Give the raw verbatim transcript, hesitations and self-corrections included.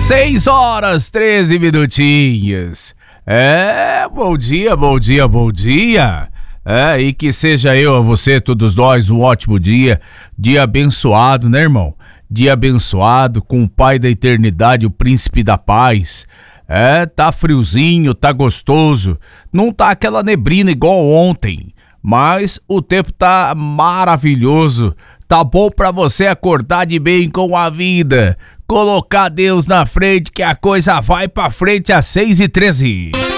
Seis horas, treze minutinhos. É, bom dia, bom dia, bom dia. É, e que seja eu, a você, todos nós, um ótimo dia. Dia abençoado, né, irmão? Dia abençoado com o Pai da Eternidade, o Príncipe da Paz. É, tá friozinho, tá gostoso. Não tá aquela neblina igual ontem, mas o tempo tá maravilhoso. Tá bom pra você acordar de bem com a vida. Colocar Deus na frente que a coisa vai pra frente às seis e treze.